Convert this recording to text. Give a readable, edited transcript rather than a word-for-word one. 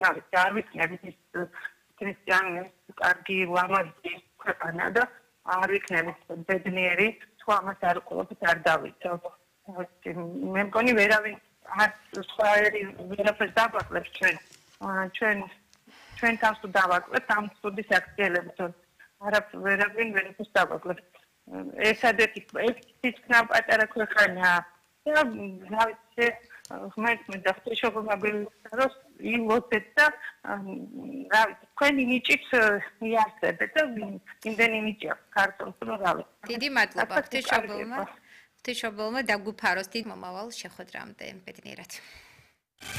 არ ვიქნებით ის ქრისტიანის კარგი ლამაზი ქვეყანა და არ ვიქნებით ბედნიერი, თუ ამას არ ვყოლებით არ დავიცავ. მე მგონი ვერავინ არც სხვა ვერაფერს დავაკლებს ჩვენ თავს თუ დავაკლებთ ამ სტუდის აქციელებს ვერავინ ვერაფერს დავაკლებს. ერთადერთი თითქმის პატარა ქვეყანაა და რა ვიცი ღმერთმა და ღვთისმშობლმა იმოწეთ და რა ვიცი თქვენი ნიჭით მიარსებეთ და იმდენი ნიჭი აქვს ქართულს რომ რა ვიცი. დიდი მადლობა ღვთისმშობლმა დაგვიფაროს დიდ მომავალ შეხვედრამდე ბედნიერად.